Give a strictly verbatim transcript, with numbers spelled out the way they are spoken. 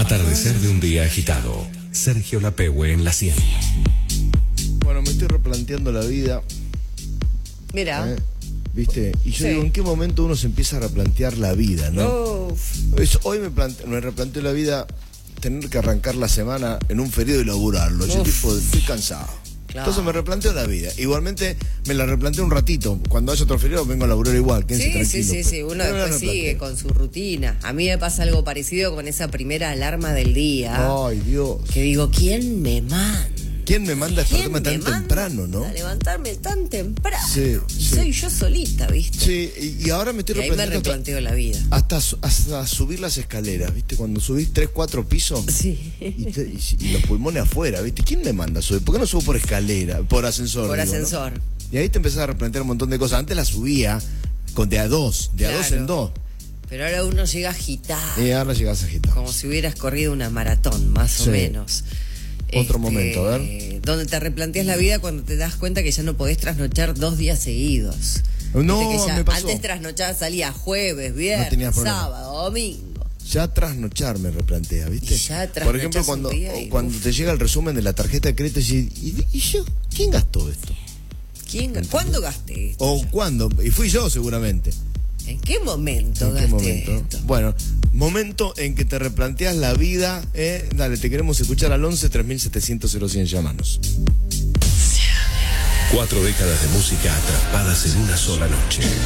Atardecer de un día agitado. Sergio Lapehue en la cien. Bueno, me estoy replanteando la vida. Mira. ¿Eh? ¿Viste? Y yo Sí. digo, ¿en qué momento uno se empieza a replantear la vida, no? Uf. Es- hoy me, plante- me replanteo la vida, tener que arrancar la semana en un feriado y laburarlo. Yo Uf. tipo, estoy cansado. Claro. Entonces me replanteo la vida. Igualmente me la replanteo un ratito. Cuando haya otro feriado vengo a laburar igual. Quédense Sí, sí, tranquilos, sí, pero- sí, uno pero me la después sigue replanteo. con su rutina. A mí me pasa algo parecido con esa primera alarma del día. Ay, Dios. Que digo, ¿quién me manda? ¿Quién me manda a ¿Quién despertarme tan me manda temprano, no? a levantarme tan temprano? Sí, sí. Soy yo solita, ¿viste? Sí, y, y ahora me estoy Y ahí me replanteando hasta- replanteo la vida. hasta, su- hasta subir las escaleras, ¿viste? Cuando subís tres, cuatro pisos Sí. y, te- y- y los pulmones afuera, ¿viste? ¿Quién me manda a subir? ¿Por qué no subo por escalera? Por ascensor. Por digo, ¿no? ascensor. Y ahí te empezás a replantear un montón de cosas. Antes la subía con de a dos, de a Claro. dos en dos. Pero ahora uno llega agitado. Y ahora llegás agitado. Como si hubieras corrido una maratón, más Sí. o menos. Otro momento, a ver. Donde te replanteas la vida cuando te das cuenta que ya no podés trasnochar dos días seguidos. No, Viste que ya me pasó. antes trasnochaba, salía jueves, viernes, tenías problema. sábado, domingo. Ya trasnochar me replantea, ¿viste? Y ya Por ejemplo, trasnochás cuando, un día y, cuando uf. te llega el resumen de la tarjeta de crédito y, y, y yo, ¿quién gastó esto? ¿Quién, ¿Cuándo gasté esto? ¿O cuándo? Y fui yo seguramente. ¿En qué momento ¿En qué gasté momento? esto? Bueno, momento en que te replanteas la vida, ¿eh? Dale, te queremos escuchar al once, tres mil setecientos, cero cien, llámanos. Cuatro décadas de música atrapadas en una sola noche.